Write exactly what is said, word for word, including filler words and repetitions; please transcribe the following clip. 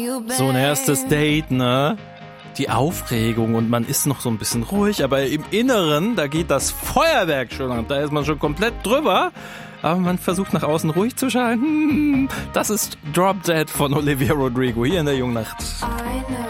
So ein erstes Date, ne? Die Aufregung und man ist noch so ein bisschen ruhig, aber im Inneren, da geht das Feuerwerk schon ab. Da ist man schon komplett drüber, aber man versucht nach außen ruhig zu schalten. Das ist Drop Dead von Olivia Rodrigo hier in der Jungnacht.